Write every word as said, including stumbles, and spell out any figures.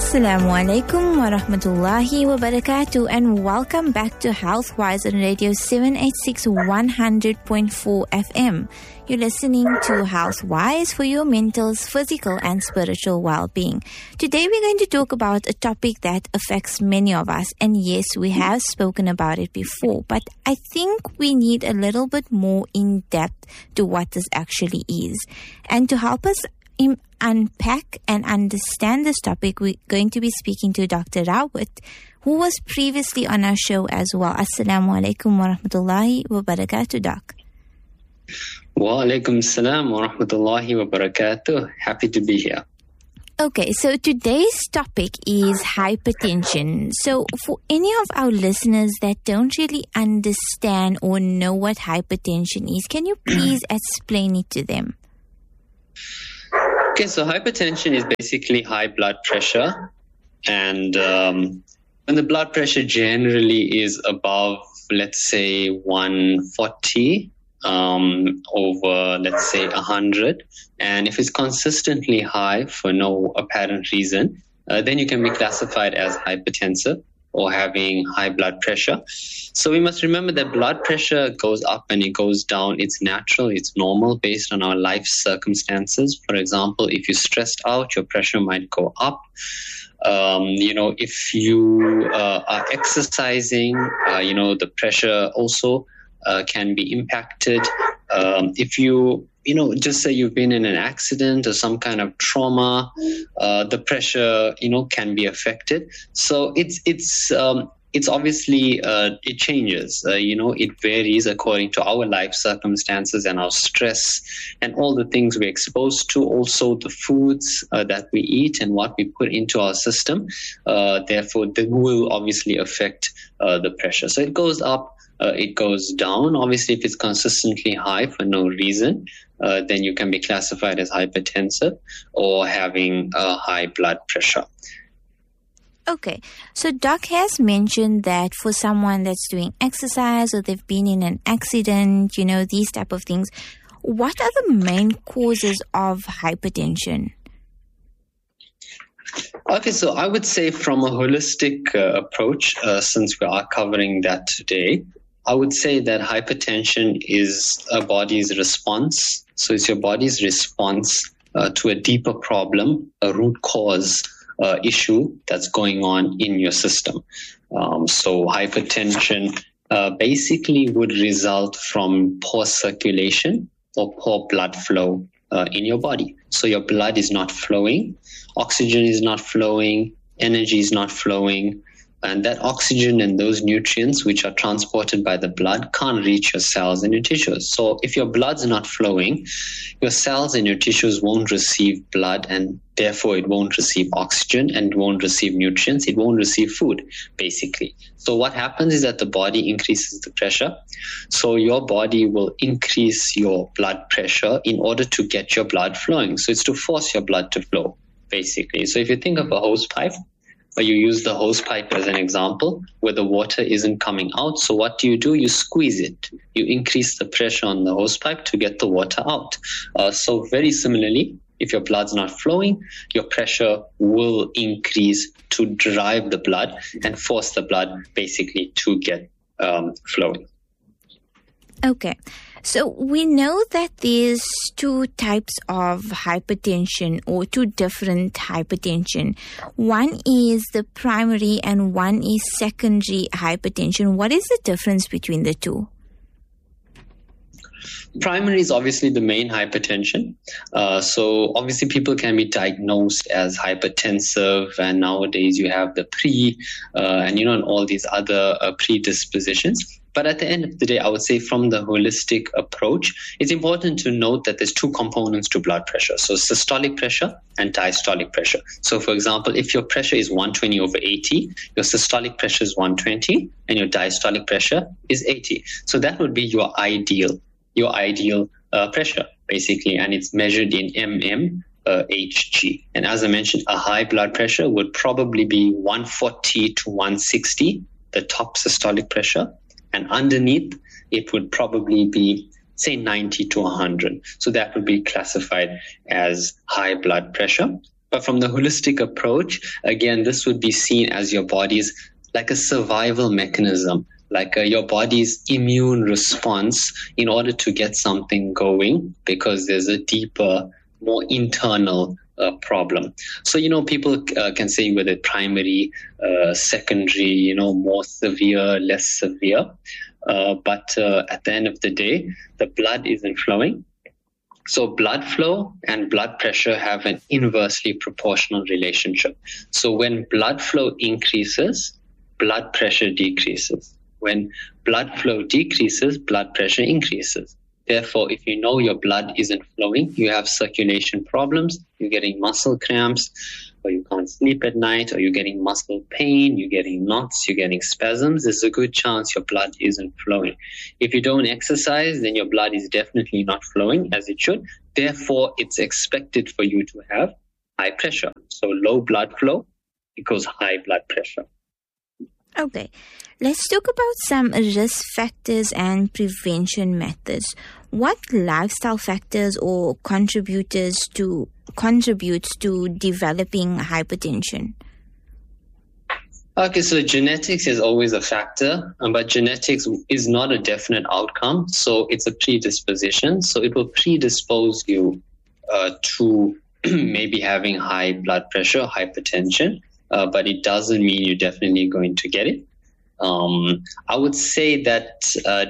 Assalamu alaikum wa rahmatullahi wa barakatuh, and welcome back to Healthwise on Radio seven eighty-six one hundred point four F M. You're listening to Healthwise for your mental, physical and spiritual well-being. Today we're going to talk about a topic that affects many of us, and yes, we have spoken about it before, but I think we need a little bit more in-depth to what this actually is. And to help us in unpack and understand this topic, we're going to be speaking to Doctor Rawat, who was previously on our show as well. Assalamu alaikum wa rahmatullahi wa barakatuh, Doc. Wa alaikum salam wa rahmatullahi wa barakatuh. Happy to be here. Okay, so today's topic is hypertension. So for any of our listeners that don't really understand or know what hypertension is, can you please explain it to them? Okay, so hypertension is basically high blood pressure, and um, when the blood pressure generally is above, let's say, one forty um, over, let's say, one hundred, and if it's consistently high for no apparent reason, uh, then you can be classified as hypertensive or having high blood pressure. So we must remember that blood pressure goes up and it goes down. It's natural, it's normal based on our life circumstances. For example, if you're stressed out, your pressure might go up. Um, you know, if you uh, are exercising, uh, you know, the pressure also uh, can be impacted. Um, if you, you know, just say you've been in an accident or some kind of trauma, uh, the pressure, you know, can be affected. So it's, it's, um, it's obviously, uh, it changes, uh, you know, it varies according to our life circumstances and our stress and all the things we're exposed to, also the foods uh, that we eat and what we put into our system. Uh, therefore, they will obviously affect uh, the pressure. So it goes up. Uh, it goes down. Obviously, if it's consistently high for no reason, uh, then you can be classified as hypertensive or having a high blood pressure. Okay, so Doc has mentioned that for someone that's doing exercise or they've been in an accident, you know, these type of things, what are the main causes of hypertension? Okay, so I would say from a holistic uh, approach, uh, since we are covering that today, I would say that hypertension is a body's response. So it's your body's response uh, to a deeper problem, a root cause uh, issue that's going on in your system. Um, so hypertension uh, basically would result from poor circulation or poor blood flow uh, in your body. So your blood is not flowing, oxygen is not flowing, energy is not flowing. And that oxygen and those nutrients which are transported by the blood can't reach your cells and your tissues. So if your blood's not flowing, your cells and your tissues won't receive blood, and therefore it won't receive oxygen and won't receive nutrients. It won't receive food, basically. So what happens is that the body increases the pressure. So your body will increase your blood pressure in order to get your blood flowing. So it's to force your blood to flow, basically. So if you think of a hose pipe, or you use the hose pipe as an example, where the water isn't coming out. So what do you do? You squeeze it. You increase the pressure on the hose pipe to get the water out. Uh, so very similarly, if your blood's not flowing, your pressure will increase to drive the blood and force the blood basically to get um, flowing. Okay. So we know that there's two types of hypertension or two different hypertension. One is the primary and one is secondary hypertension. What is the difference between the two? Primary is obviously the main hypertension. Uh, so obviously people can be diagnosed as hypertensive, and nowadays you have the pre uh, and, you know, and all these other uh, predispositions. But at the end of the day, I would say from the holistic approach, it's important to note that there's two components to blood pressure. So systolic pressure and diastolic pressure. So for example, if your pressure is one twenty over eighty, your systolic pressure is one twenty and your diastolic pressure is eighty. So that would be your ideal, your ideal uh, pressure, basically, and it's measured in mm uh, Hg. And as I mentioned, a high blood pressure would probably be one forty to one sixty, the top systolic pressure. And underneath, it would probably be, say, ninety to one hundred. So that would be classified as high blood pressure. But from the holistic approach, again, this would be seen as your body's like a survival mechanism, like uh, your body's immune response in order to get something going, because there's a deeper, more internal uh, problem. So, you know, people uh, can say whether primary, uh, secondary, you know, more severe, less severe. Uh, but uh, at the end of the day, the blood isn't flowing. So blood flow and blood pressure have an inversely proportional relationship. So when blood flow increases, blood pressure decreases. When blood flow decreases, blood pressure increases. Therefore, if you know your blood isn't flowing, you have circulation problems, you're getting muscle cramps, or you can't sleep at night, or you're getting muscle pain, you're getting knots, you're getting spasms, there's a good chance your blood isn't flowing. If you don't exercise, then your blood is definitely not flowing as it should. Therefore, it's expected for you to have high pressure. So low blood flow equals high blood pressure. Okay, let's talk about some risk factors and prevention methods. What lifestyle factors or contributors to contributes to developing hypertension? Okay, so genetics is always a factor, um, but genetics is not a definite outcome. So it's a predisposition. So it will predispose you uh, to maybe having high blood pressure, hypertension. Uh, but it doesn't mean you're definitely going to get it. Um, I would say that uh,